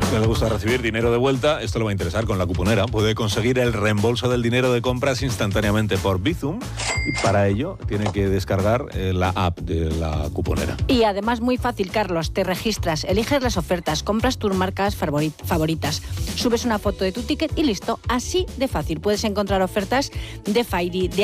que le gusta recibir dinero de vuelta, esto le va a interesar con la cuponera. Puede conseguir el reembolso del dinero de compras instantáneamente por Bizum y para ello tiene que descargar la app de la cuponera. Y además muy fácil, Carlos, te registras, eliges las ofertas, compras tus marcas favoritas, subes una foto de tu ticket y listo, así de fácil. Puedes encontrar ofertas de Fairy, de